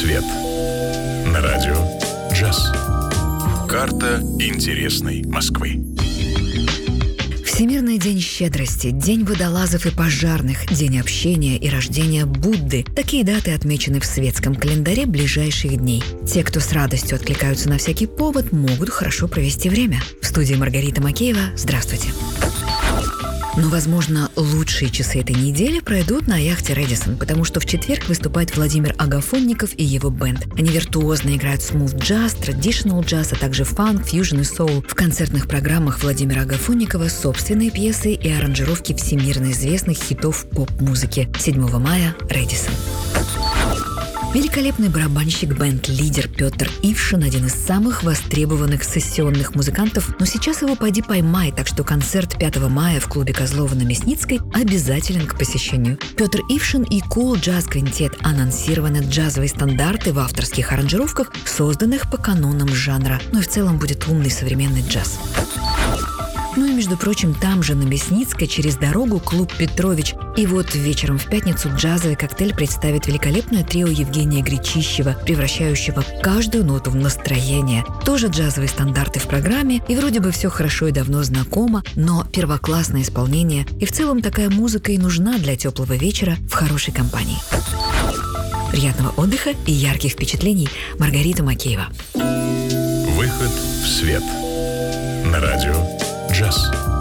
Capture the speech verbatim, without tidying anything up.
свет» на радио «Джаз». Карта интересной Москвы. Всемирный день щедрости, день водолазов и пожарных, день общения и рождения Будды. Такие даты отмечены в светском календаре ближайших дней. Те, кто с радостью откликаются на всякий повод, могут хорошо провести время. В студии Маргарита Макеева. Здравствуйте. Но, возможно, лучшие часы этой недели пройдут на яхте «Рэдисон», потому что в четверг выступает Владимир Агафонников и его бенд. Они виртуозно играют смут-джаз, традиционал джаз, а также фанк, фьюжн и соул. В концертных программах Владимира Агафонникова собственные пьесы и аранжировки всемирно известных хитов поп-музыки. седьмого мая «Рэдисон». Великолепный барабанщик, бенд-лидер Петр Ившин – один из самых востребованных сессионных музыкантов, но сейчас его пойди поймай, так что концерт пятого мая в клубе Козлова на Мясницкой обязателен к посещению. Петр Ившин и Cool Jazz Quintet анонсированы джазовые стандарты в авторских аранжировках, созданных по канонам жанра. Ну и в целом будет умный современный джаз. Ну и, между прочим, там же, на Мясницкой, через дорогу, клуб «Петрович». И вот вечером в пятницу джазовый коктейль представит великолепное трио Евгения Гречищева, превращающего каждую ноту в настроение. Тоже джазовые стандарты в программе, и вроде бы все хорошо и давно знакомо, но первоклассное исполнение. И в целом такая музыка и нужна для теплого вечера в хорошей компании. Приятного отдыха и ярких впечатлений. Маргарита Макеева. Выход в свет на радио «Джаз».